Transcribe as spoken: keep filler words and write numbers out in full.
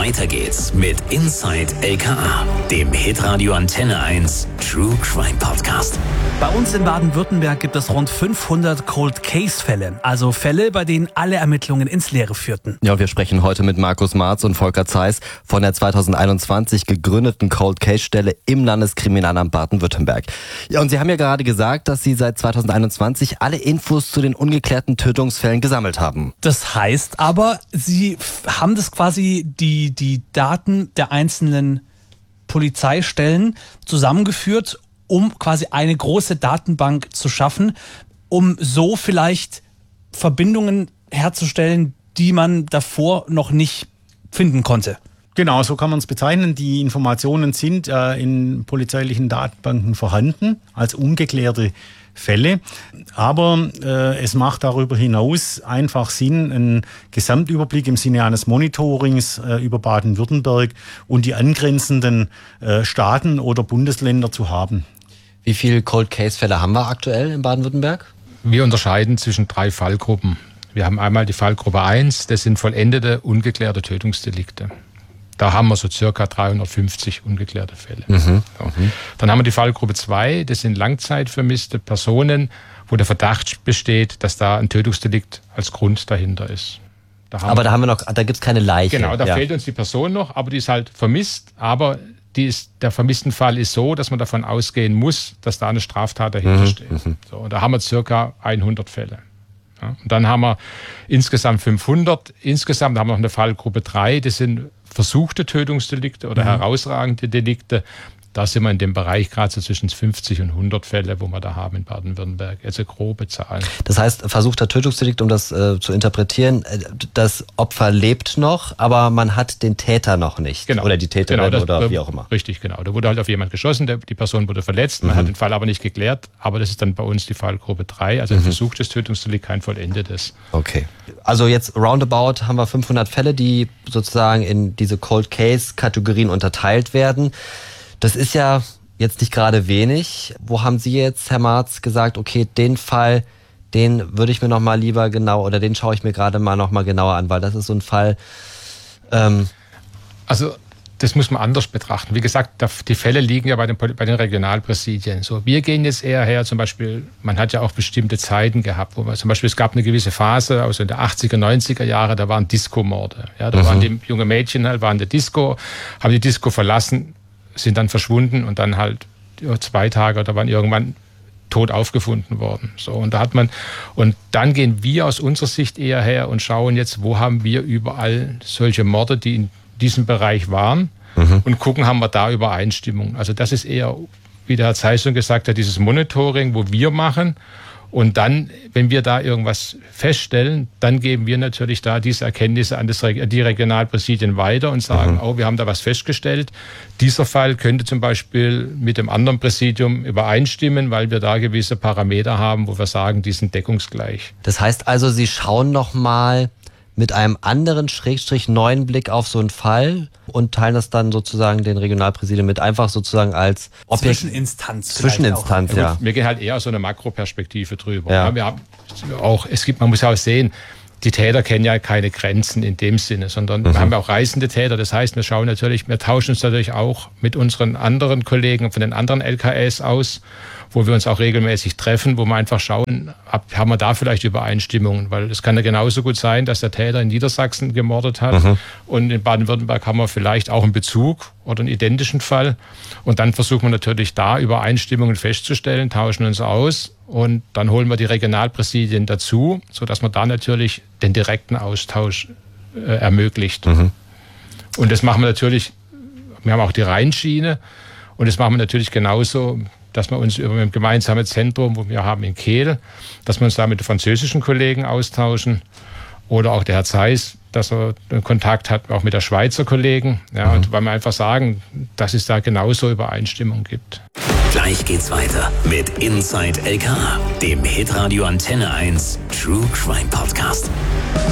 Weiter geht's mit Inside L K A, dem Hitradio Antenne eins True Crime Podcast. Bei uns in Baden-Württemberg gibt es rund fünfhundert Cold Case Fälle, also Fälle, bei denen alle Ermittlungen ins Leere führten. Ja, wir sprechen heute mit Markus Marz und Volker Zeiss von der zweitausendeinundzwanzig gegründeten Cold Case Stelle im Landeskriminalamt Baden-Württemberg. Ja, und Sie haben ja gerade gesagt, dass Sie seit zweitausendeinundzwanzig alle Infos zu den ungeklärten Tötungsfällen gesammelt haben. Das heißt aber, Sie haben das quasi die, die Daten der einzelnen Polizeistellen zusammengeführt, um quasi eine große Datenbank zu schaffen, um so vielleicht Verbindungen herzustellen, die man davor noch nicht finden konnte. Genau, so kann man es bezeichnen. Die Informationen sind äh, in polizeilichen Datenbanken vorhanden als ungeklärte Fälle. Aber äh, es macht darüber hinaus einfach Sinn, einen Gesamtüberblick im Sinne eines Monitorings äh, über Baden-Württemberg und die angrenzenden äh, Staaten oder Bundesländer zu haben. Wie viele Cold-Case-Fälle haben wir aktuell in Baden-Württemberg? Wir unterscheiden zwischen drei Fallgruppen. Wir haben einmal die Fallgruppe eins, das sind vollendete, ungeklärte Tötungsdelikte. Da haben wir so circa dreihundertfünfzig ungeklärte Fälle. Mhm. So. Mhm. Dann haben wir die Fallgruppe zwei, das sind langzeitvermisste Personen, wo der Verdacht besteht, dass da ein Tötungsdelikt als Grund dahinter ist. Da aber da haben wir noch, da gibt's keine Leiche. Genau, da ja. fehlt uns die Person noch, aber die ist halt vermisst. Aber die ist, der vermissten Fall ist so, dass man davon ausgehen muss, dass da eine Straftat dahinter mhm. steht. Mhm. So, und da haben wir circa hundert Fälle. Ja, und dann haben wir insgesamt fünfhundert. Insgesamt haben wir noch eine Fallgruppe drei, das sind versuchte Tötungsdelikte oder mhm. herausragende Delikte. Da sind wir in dem Bereich gerade so zwischen fünfzig und hundert Fälle, wo wir da haben in Baden-Württemberg. Also grobe Zahlen. Das heißt, versuchter Tötungsdelikt, um das äh, zu interpretieren, das Opfer lebt noch, aber man hat den Täter noch nicht. Genau. Oder die Täterin genau, das, oder wie auch immer. Richtig, genau. Da wurde halt auf jemand geschossen, der, die Person wurde verletzt, man mhm. hat den Fall aber nicht geklärt. Aber das ist dann bei uns die Fallgruppe drei, also ein mhm. versuchtes Tötungsdelikt, kein vollendetes. Okay. Also jetzt roundabout haben wir fünfhundert Fälle, die sozusagen in diese Cold-Case-Kategorien unterteilt werden. Das ist ja jetzt nicht gerade wenig. Wo haben Sie jetzt, Herr Marz, gesagt, okay, den Fall, den würde ich mir noch mal lieber genau, oder den schaue ich mir gerade mal noch mal genauer an, weil das ist so ein Fall. Ähm also das muss man anders betrachten. Wie gesagt, die Fälle liegen ja bei den, bei den Regionalpräsidien. So, wir gehen jetzt eher her, zum Beispiel, man hat ja auch bestimmte Zeiten gehabt, wo man, zum Beispiel, es gab eine gewisse Phase, also in der achtziger, neunziger Jahre, da waren Disco-Morde. Ja, da mhm. waren die junge Mädchen halt, waren in der Disco, haben die Disco verlassen, sind dann verschwunden und dann halt ja, zwei Tage oder waren irgendwann tot aufgefunden worden. So, und da hat man, und dann gehen wir aus unserer Sicht eher her und schauen jetzt, wo haben wir überall solche Morde, die in diesem Bereich waren, mhm. und gucken, haben wir da Übereinstimmung. Also das ist eher, wie der Herr Zeiss schon gesagt hat, dieses Monitoring, wo wir machen. Und dann, wenn wir da irgendwas feststellen, dann geben wir natürlich da diese Erkenntnisse an das, die Regionalpräsidien weiter und sagen, mhm. oh, wir haben da was festgestellt. Dieser Fall könnte zum Beispiel mit dem anderen Präsidium übereinstimmen, weil wir da gewisse Parameter haben, wo wir sagen, die sind deckungsgleich. Das heißt also, Sie schauen noch mal mit einem anderen Schrägstrich neuen Blick auf so einen Fall und teilen das dann sozusagen den Regionalpräsidien mit, einfach sozusagen als Objekt Zwischeninstanz. Zwischeninstanz, ja. ja. Wir gehen halt eher so eine Makroperspektive drüber. Ja. Ja, wir haben auch, es gibt, man muss ja auch sehen, die Täter kennen ja keine Grenzen in dem Sinne, sondern mhm. wir haben ja auch reisende Täter. Das heißt, wir schauen natürlich, wir tauschen uns natürlich auch mit unseren anderen Kollegen von den anderen L K As aus, wo wir uns auch regelmäßig treffen, wo wir einfach schauen, haben wir da vielleicht Übereinstimmungen, weil es kann ja genauso gut sein, dass der Täter in Niedersachsen gemordet hat mhm. und in Baden-Württemberg haben wir vielleicht auch einen Bezug oder einen identischen Fall und dann versuchen wir natürlich da Übereinstimmungen festzustellen, tauschen uns aus und dann holen wir die Regionalpräsidien dazu, sodass man da natürlich den direkten Austausch äh, ermöglicht. Mhm. Und das machen wir natürlich, wir haben auch die Rheinschiene und das machen wir natürlich genauso, dass wir uns über ein gemeinsames Zentrum, wo wir haben in Kehl, dass wir uns da mit den französischen Kollegen austauschen oder auch der Herr Zeiss, dass er Kontakt hat, auch mit der Schweizer Kollegen. Ja, mhm. Und weil wir einfach sagen, dass es da genauso Übereinstimmung gibt. Gleich geht's weiter mit Inside L K A, dem Hitradio Antenne eins True Crime Podcast.